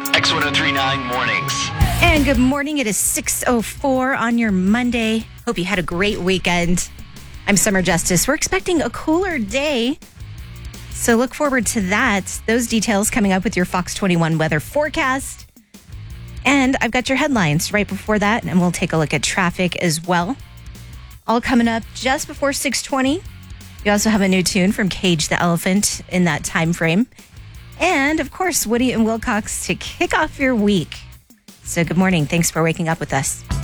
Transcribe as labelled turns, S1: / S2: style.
S1: X1039 Mornings.
S2: And good morning. It is 6:04 on your Monday. Hope you had a great weekend. I'm Summer Justice. We're expecting a cooler day, so look forward to that. Those details coming up with your Fox 21 weather forecast. And I've got your headlines right before that, and we'll take a look at traffic as well. All coming up just before 6:20. You also have a new tune from Cage the Elephant in that time frame. And, of course, Woody and Wilcox to kick off your week. So good morning. Thanks for waking up with us.